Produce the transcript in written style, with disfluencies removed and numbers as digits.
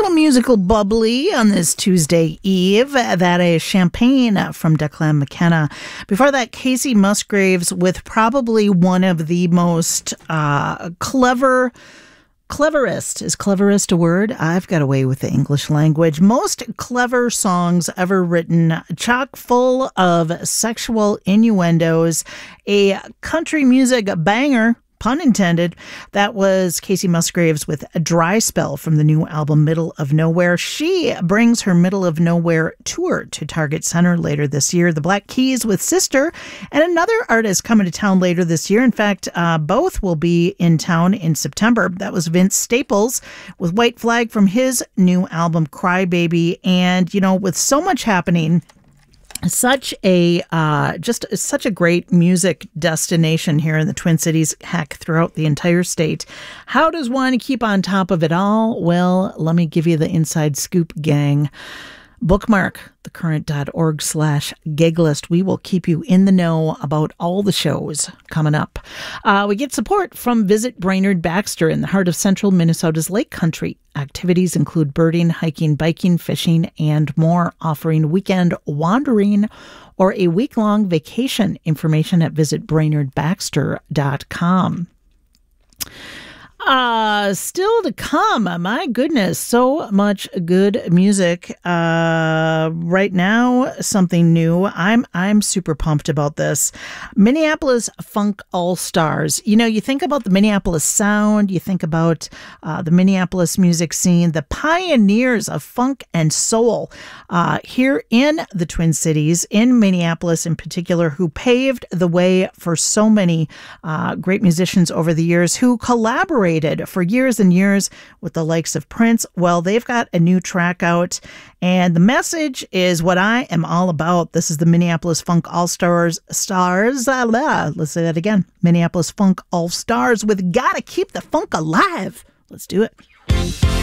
little musical bubbly on this Tuesday Eve. That is Champagne from Declan McKenna. Before that, Kacey Musgraves with probably one of the most cleverest, is cleverest a word? I've got away with the English language. Most clever songs ever written, chock full of sexual innuendos, a country music banger, pun intended. That was Kacey Musgraves with A Dry Spell from the new album Middle of Nowhere. She brings her Middle of Nowhere tour to Target Center later this year. The Black Keys with Sister, and another artist coming to town later this year. In fact, both will be in town in September. That was Vince Staples with White Flag from his new album Cry Baby. And, you know, with so much happening, such a great music destination here in the Twin Cities, heck, throughout the entire state. How does one keep on top of it all? Well, let me give you the inside scoop, gang. Bookmark thecurrent.org/gig list. We will keep you in the know about all the shows coming up. We get support from Visit Brainerd Baxter in the heart of central Minnesota's Lake Country. Activities include birding, hiking, biking, fishing, and more, offering weekend wandering or a week-long vacation. Information at visitbrainerdbaxter.com. Still to come. My goodness, so much good music. Right now, something new. I'm super pumped about this. Minneapolis Funk All-Stars. You know, you think about the Minneapolis sound, you think about the Minneapolis music scene, the pioneers of funk and soul here in the Twin Cities, in Minneapolis in particular, who paved the way for so many great musicians over the years who collaborated for years and years with the likes of Prince. Well, they've got a new track out, and the message is what I am all about. This is the Minneapolis Funk All-Stars. Let's say that again. Minneapolis Funk All-Stars with Gotta Keep the Funk Alive. Let's do it.